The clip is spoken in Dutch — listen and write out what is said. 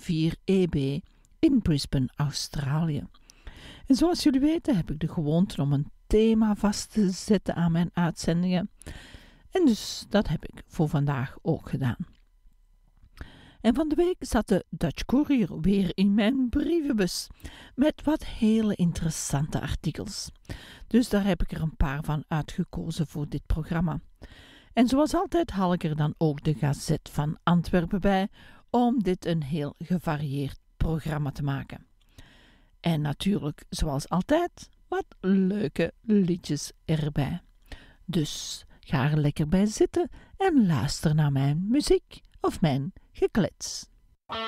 4EB in Brisbane, Australië. En zoals jullie weten heb ik de gewoonte om een thema vast te zetten aan mijn uitzendingen. En dus dat heb ik voor vandaag ook gedaan. En van de week zat de Dutch Courier weer in mijn brievenbus met wat hele interessante artikels. Dus daar heb ik er een paar van uitgekozen voor dit programma. En zoals altijd haal ik er dan ook de Gazet van Antwerpen bij om dit een heel gevarieerd programma te maken. En natuurlijk, zoals altijd, wat leuke liedjes erbij. Dus ga er lekker bij zitten en luister naar mijn muziek of mijn geklets.